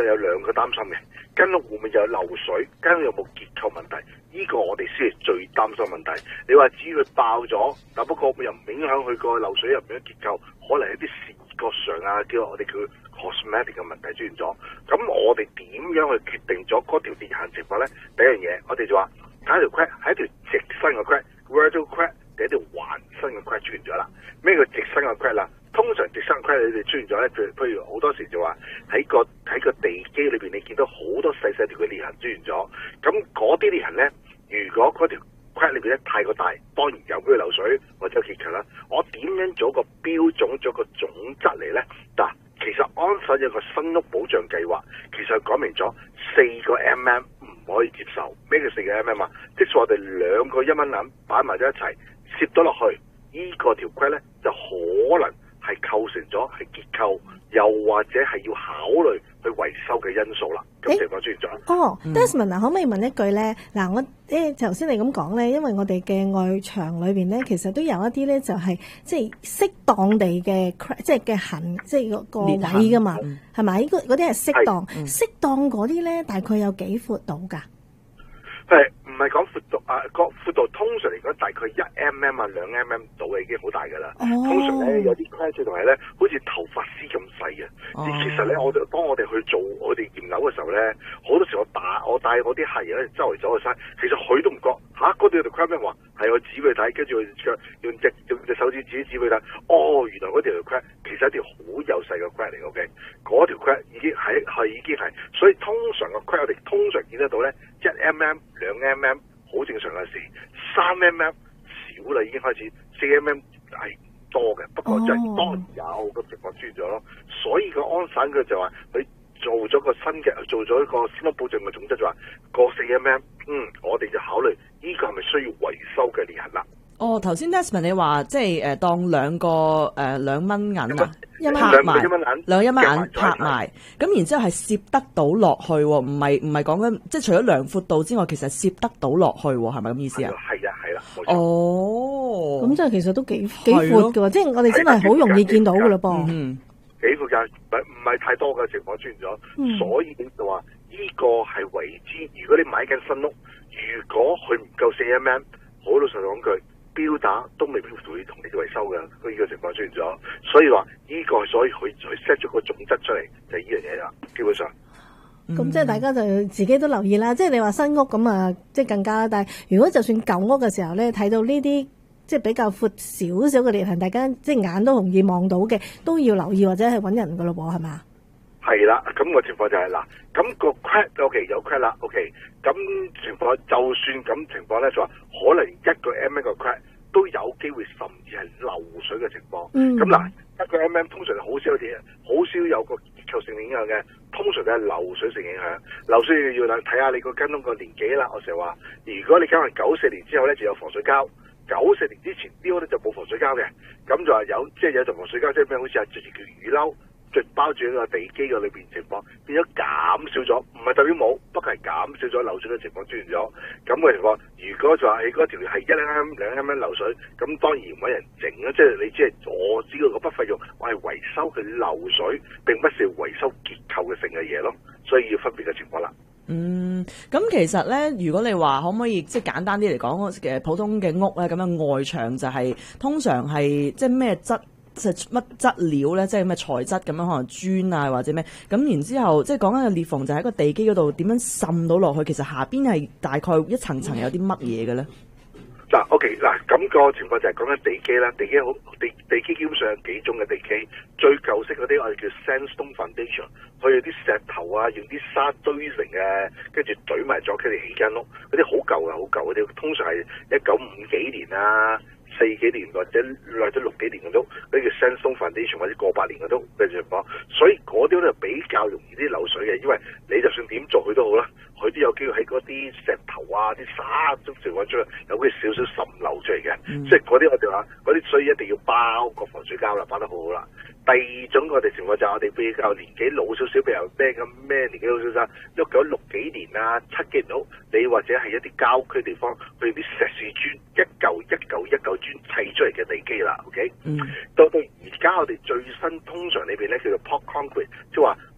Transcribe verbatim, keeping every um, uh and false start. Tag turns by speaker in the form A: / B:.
A: 實有兩個擔心嘅，間屋會唔會有漏水？間屋有冇結構問題？呢、這個我哋先係最擔心問題。你話至於佢爆咗，但不過又唔影響佢個漏水入面嘅結構，可能一啲視覺上啊，叫我哋叫 cosmetic 嘅問題出現咗。咁我哋點樣去決定咗嗰條裂痕情況咧？第一樣嘢，我哋就話睇條 crack 係一條直身嘅 crack，vertical crack 定一條橫身嘅 crack 出現咗啦。咩叫直身嘅 crack 啦？通常直身嘅 crack 你哋出現咗咧，譬如譬如好多時就話喺個喺個地基裏邊，你見到好多細細條嘅裂痕出現咗。咁嗰啲裂痕咧，如果嗰條 crack 裏邊咧太過大，當然有機會漏水或者有結構啦。我點樣做個標準，做個總則嚟咧？嗱，其實安省有個新屋保障計劃，其實講明咗四個 mm 唔可以接受。咩叫四個 mm 啊？即係我哋兩個一蚊銀擺埋咗一齊，攝咗落去，呢個條 crack 咧就可能係構成咗係結構，又或者係要考慮去維修嘅因素啦。咁情況出現咗。
B: 哦、嗯、，Desmond 啊，可唔可以問一句咧？嗱，我誒頭先你咁講咧，因為我哋嘅外牆裏邊咧，其實都有一啲咧，就係即係適當地嘅，即係嘅痕，即係個個位噶嘛，係咪？嗰嗰啲係適當，適當嗰啲咧，大概有幾闊度㗎？
A: 係唔係講闊度啊？個闊度通常嚟講大概一 mm 啊兩 mm 度嘅已經好大㗎啦。Oh. 通常咧有啲 crack 同埋咧，好似頭髮絲咁細嘅。Oh. 其實咧，我哋當我哋去做我哋驗樓嘅時候咧，好多時我打我帶我啲客人咧周圍走去晒，其實佢都唔覺嚇嗰度有條 crack 咩話？係我指俾佢睇，跟住佢用隻用隻手指指指俾佢睇。哦，原來嗰條 crack 其實係一條好幼細嘅 crack 嚟嘅。OK，嗰條 crack 已經係係已經係，所以通常個 crack 我哋通常見得到咧一 mm。兩 mm 好正常嘅事，三 mm 少啦已經開始，四 mm 係多嘅，不過就係當然有個情況出現咗咯。所以個安省佢就話佢做咗個新嘅，做咗一個新屋保障嘅總則，就話個四 mm，嗯，我哋就考慮呢個係咪需要維修嘅裂痕啦。
C: 哦，頭先 Desmond 你話即係誒、呃、當兩個誒兩蚊銀啊，
A: 拍
C: 埋兩一蚊銀拍埋，咁然之後係攝得到落去，唔係唔係講緊即係除咗量闊度之外，其實攝得到落去，係咪咁意思啊？
A: 係啊，係啦。
C: 哦，
B: 咁即係其實都幾幾闊嘅，即係我哋真係好容易見到嘅嘞噃。
A: 嗯，幾闊㗎，唔係唔係太多嘅情況出現咗，嗯、所以就話呢個係為之。如果你買緊新屋，如果佢唔夠四 mm，好老實講句。標打都未必會同你維修嘅，佢呢個情況出現咗，所以話呢、這個所以佢佢 set 咗個總則出嚟就係呢樣嘢啦，基本上。
B: 咁、嗯、即係大家就自己都留意啦，即係你話新屋咁啊，即係更加。但係如果就算舊屋嘅時候咧，睇到呢啲即係比較闊少少嘅裂痕，大家即係眼都容易望到嘅，都要留意或者係揾人噶咯噃，係嘛？係
A: 啦，咁、那個情況就係、是、嗱，咁、那個 crack OK 有 crack 啦 OK， 咁情況就算咁情況咧，就話可能一個 mm 個 crack 都有機會甚至係漏水嘅情況。咁嗱、嗯，一個 mm 通常好少啲，好少有個結構性影響嘅，通常都係漏水性影響。漏水要睇下你個間屋個年紀啦。我成日話，如果你講係九四年之後咧，就有防水膠；九四年之前啲屋咧就冇防水膠嘅。咁就話有即係有層防水膠，即係咩？好似係着住條雨褸。包住一個地基嘅裏邊情況，變咗減少咗，唔係代表冇，不過係減少咗漏水嘅情況出現咗。咁嘅情況，如果就話你嗰條係一兩 mm 兩 mm 漏水，咁當然揾人整啦，即係你只係阻止嗰個筆費用，我係維修佢漏水，並不是維修結構嘅性嘅嘢咯，所以要分別嘅情況啦。
C: 嗯，咁其實咧，如果你話可唔可以即係簡單啲嚟講嘅普通嘅屋咧，咁樣外牆就係、是、通常係即係咩質？即係乜質料咧？即係咩材質咁樣？可能磚啊，或者咩？咁然之後，即係講緊嘅裂縫就喺個地基嗰度點樣滲到落去？其實下邊係大概一層層有啲乜嘢嘅咧？
A: 嗱、嗯、，OK， 嗱，咁個情況就係講緊地基啦。地基好地地基基本上有幾種嘅地基，最舊式嗰啲我哋叫 sandstone foundation， 佢有啲石頭啊，用啲沙堆成嘅，跟住堆埋咗佢哋起間屋。嗰啲好舊嘅，好舊嗰啲，通常係一九五幾年啊。四幾年或者或者六幾年嘅都，嗰啲叫 sandstone foundation 或者過百年嘅都嘅情況，所以嗰啲咧比較容易啲漏水嘅，因為你就算點做佢都好啦，佢都有機會喺嗰啲石頭啊、啲沙都情況出嚟，有啲少少滲漏出嚟嘅，嗯、即係嗰啲我哋話嗰啲，所以一定要包個防水膠啦，包得好好啦。第二種我哋情況就係我哋比較年紀老少少，譬如咩咁咩年紀老少少，一九六幾年啊、七幾年到，你或者係一啲郊區地方，佢啲石屎磚一嚿一嚿一嚿磚砌出嚟嘅地基啦 ，OK？嗯，到到而家我哋最新通常裏邊咧叫做 pop concrete，即係話